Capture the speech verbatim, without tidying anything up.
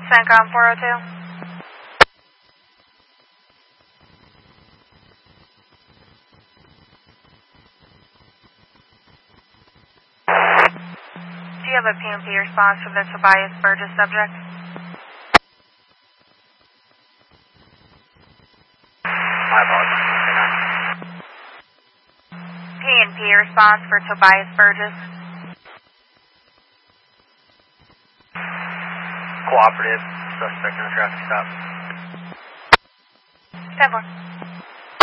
CENTCOM four oh two. Do you have a P M P response for the Tobias Burgess subject? My apologies. P M P response for Tobias Burgess. Cooperative. Suspect in a traffic stop. ten four.